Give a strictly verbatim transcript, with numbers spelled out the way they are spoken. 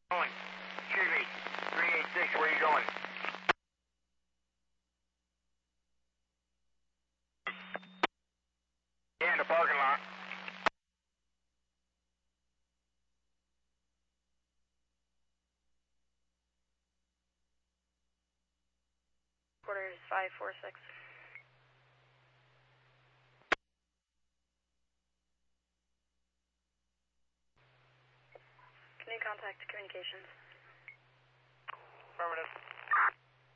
Going. Excuse me. three eight six, where are you going? Yeah, in the parking lot. Quarters five four six. Can you contact communications? Affirmative.